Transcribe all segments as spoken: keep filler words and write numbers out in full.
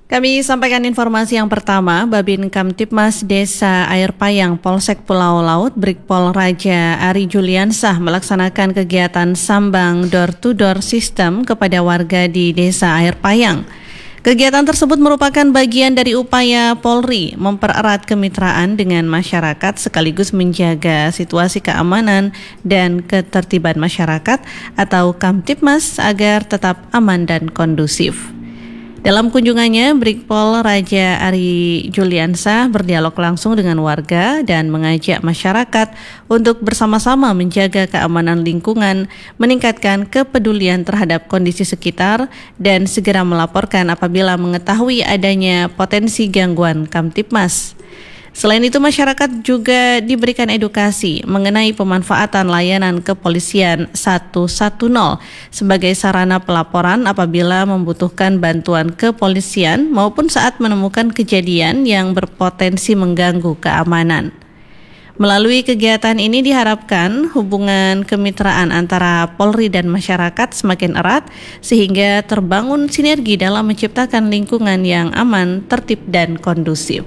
Kami sampaikan informasi yang pertama, Babin Kamtibmas Desa Air Payang Polsek Pulau Laut Brigpol Raja Ari Juliansah melaksanakan kegiatan sambang door-to-door system kepada warga di Desa Air Payang. Kegiatan tersebut merupakan bagian dari upaya Polri mempererat kemitraan dengan masyarakat sekaligus menjaga situasi keamanan dan ketertiban masyarakat atau Kamtibmas agar tetap aman dan kondusif. Dalam kunjungannya, Brigpol Raja Ari Juliansah berdialog langsung dengan warga dan mengajak masyarakat untuk bersama-sama menjaga keamanan lingkungan, meningkatkan kepedulian terhadap kondisi sekitar, dan segera melaporkan apabila mengetahui adanya potensi gangguan Kamtibmas. Selain itu, masyarakat juga diberikan edukasi mengenai pemanfaatan layanan kepolisian seratus sepuluh sebagai sarana pelaporan apabila membutuhkan bantuan kepolisian maupun saat menemukan kejadian yang berpotensi mengganggu keamanan. Melalui kegiatan ini diharapkan hubungan kemitraan antara Polri dan masyarakat semakin erat sehingga terbangun sinergi dalam menciptakan lingkungan yang aman, tertib, dan kondusif.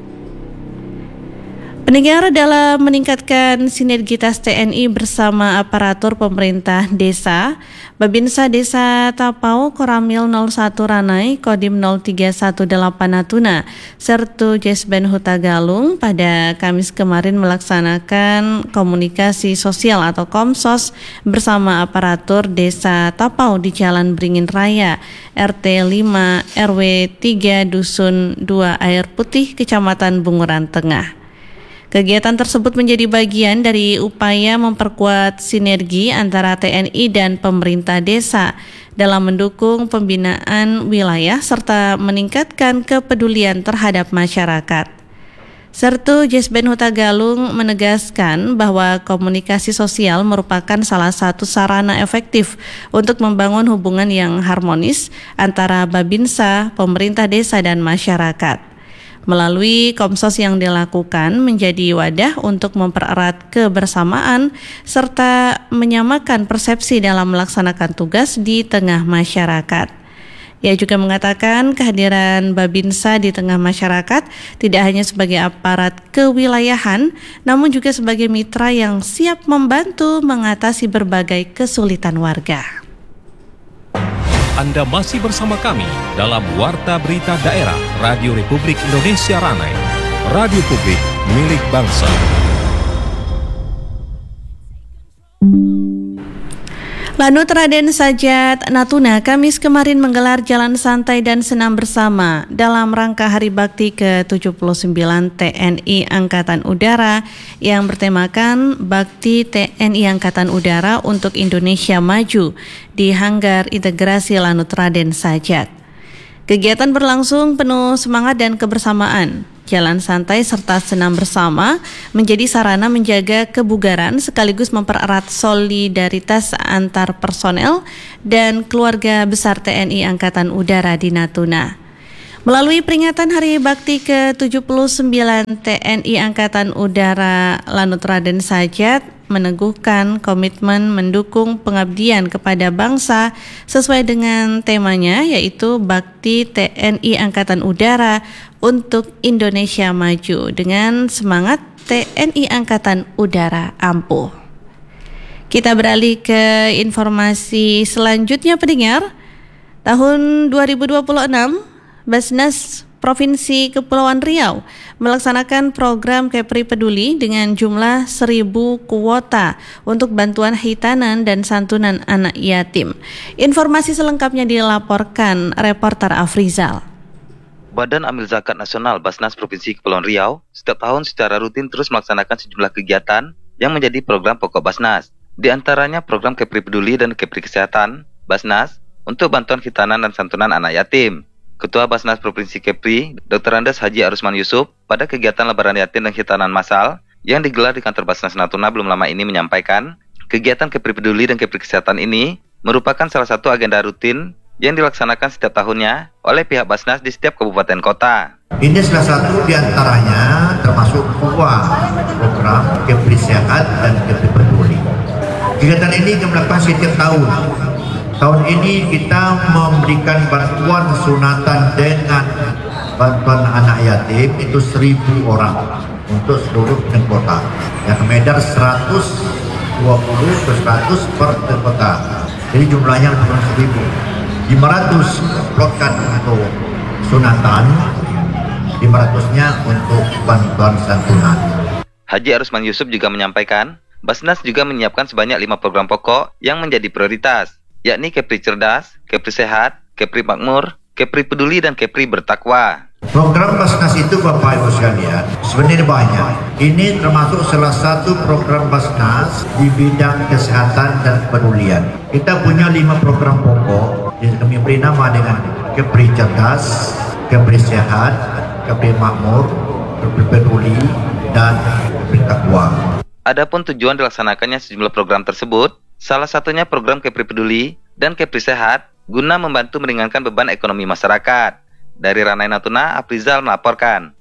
Pendengar, dalam meningkatkan sinergitas T N I bersama aparatur pemerintah desa, Babinsa Desa Tapau Koramil nol satu Ranai Kodim nol tiga satu delapan Natuna serta Jesben Huta Galung pada Kamis kemarin melaksanakan komunikasi sosial atau Komsos bersama aparatur Desa Tapau di Jalan Beringin Raya R T lima R W tiga Dusun dua Air Putih Kecamatan Bunguran Tengah. Kegiatan tersebut menjadi bagian dari upaya memperkuat sinergi antara T N I dan pemerintah desa dalam mendukung pembinaan wilayah serta meningkatkan kepedulian terhadap masyarakat. Sertu Jesben Huta Galung menegaskan bahwa komunikasi sosial merupakan salah satu sarana efektif untuk membangun hubungan yang harmonis antara Babinsa, pemerintah desa, dan masyarakat. Melalui Komsos yang dilakukan menjadi wadah untuk mempererat kebersamaan serta menyamakan persepsi dalam melaksanakan tugas di tengah masyarakat. Ia juga mengatakan kehadiran Babinsa di tengah masyarakat tidak hanya sebagai aparat kewilayahan, namun juga sebagai mitra yang siap membantu mengatasi berbagai kesulitan warga. Anda masih bersama kami dalam Warta Berita Daerah Radio Republik Indonesia Ranai, radio publik milik bangsa. Lanut Raden Sajat Natuna Kamis kemarin menggelar jalan santai dan senam bersama dalam rangka Hari Bakti ke tujuh puluh sembilan T N I Angkatan Udara yang bertemakan Bakti T N I Angkatan Udara untuk Indonesia Maju di Hanggar Integrasi Lanut Raden Sajat. Kegiatan berlangsung penuh semangat dan kebersamaan. Jalan santai serta senam bersama menjadi sarana menjaga kebugaran sekaligus mempererat solidaritas antar personel dan keluarga besar T N I Angkatan Udara di Natuna. Melalui peringatan Hari Bakti ke tujuh puluh sembilan T N I Angkatan Udara, Lanut Raden Sajat meneguhkan komitmen mendukung pengabdian kepada bangsa sesuai dengan temanya, yaitu Bakti T N I Angkatan Udara untuk Indonesia Maju dengan semangat T N I Angkatan Udara ampuh. Kita beralih ke informasi selanjutnya, pendengar. Tahun dua ribu dua puluh enam, Basnas Provinsi Kepulauan Riau melaksanakan program Kepri Peduli dengan jumlah seribu kuota untuk bantuan hitanan dan santunan anak yatim. Informasi selengkapnya dilaporkan reporter Afrizal. Badan Amil Zakat Nasional Basnas Provinsi Kepulauan Riau setiap tahun secara rutin terus melaksanakan sejumlah kegiatan yang menjadi program pokok Basnas. Di antaranya program Kepri Peduli dan Kepri Kesehatan Basnas untuk bantuan hitanan dan santunan anak yatim. Ketua Basnas Provinsi Kepri, Doktor Andes Haji Arusman Yusuf, pada kegiatan lebaran yatim dan hitanan massal yang digelar di kantor Basnas Natuna belum lama ini menyampaikan, kegiatan Kepri Peduli dan Kepri Kesehatan ini merupakan salah satu agenda rutin yang dilaksanakan setiap tahunnya oleh pihak Basnas di setiap kabupaten kota. Ini salah satu di antaranya termasuk dua program Kepri Sehat dan Kepri Peduli. Kegiatan ini dilakukan setiap tahun Tahun ini kita memberikan bantuan sunatan dengan bantuan anak yatim itu seribu orang untuk seluruh kota. Yang Medan seratus dua puluh ke seratus per kota. Jadi jumlahnya lebih seribu. lima ratus blokan untuk sunatan, lima ratusnya untuk bantuan santunan. Haji Arusman Yusuf juga menyampaikan, Basnas juga menyiapkan sebanyak lima program pokok yang menjadi prioritas, yakni Kepri Cerdas, Kepri Sehat, Kepri Makmur, Kepri Peduli, dan Kepri Bertakwa. Program Basnas itu Bapak Ibu sekalian sebenarnya banyak. Ini termasuk salah satu program Basnas di bidang kesehatan dan kepedulian. Kita punya lima program pokok yang kami beri nama dengan Kepri Cerdas, Kepri Sehat, Kepri Makmur, Kepri Peduli, dan Kepri Takwa. Adapun tujuan dilaksanakannya sejumlah program tersebut, salah satunya program Kepri Peduli dan Kepri Sehat guna membantu meringankan beban ekonomi masyarakat. Dari Ranai Natuna, Afrizal melaporkan.